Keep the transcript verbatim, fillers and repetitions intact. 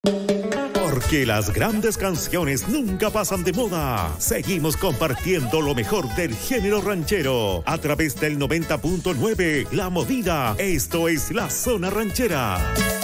Porque las grandes canciones nunca pasan de moda. Seguimos compartiendo lo mejor del género ranchero a través del noventa punto nueve La Movida. Esto es La Zona Ranchera.